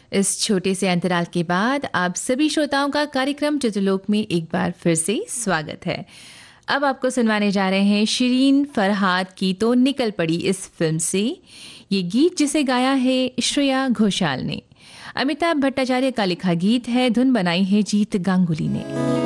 इस छोटे से अंतराल के बाद आप सभी श्रोताओं का कार्यक्रम चित्रलोक में एक बार फिर से स्वागत है। अब आपको सुनवाने जा रहे हैं शिरीन फरहाद की तो निकल पड़ी इस फिल्म से ये गीत, जिसे गाया है श्रेया घोषाल ने। अमिताभ भट्टाचार्य का लिखा गीत है, धुन बनाई है जीत गांगुली ने।